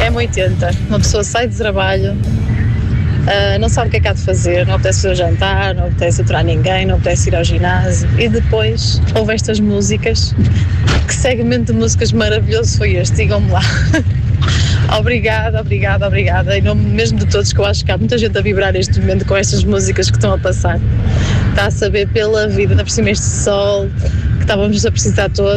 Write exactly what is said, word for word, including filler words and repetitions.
M oitenta. Uma pessoa sai do trabalho, uh, não sabe o que é que há de fazer, não apetece fazer o jantar, não apetece aturar ninguém, não apetece ir ao ginásio e depois ouve estas músicas. Que segmento de músicas maravilhoso foi este? Digam-me lá. Obrigada, obrigada, obrigada. Em nome mesmo de todos, que eu acho que há muita gente a vibrar neste momento com estas músicas que estão a passar. Está a saber pela vida, ainda por cima este sol, que estávamos a precisar todos.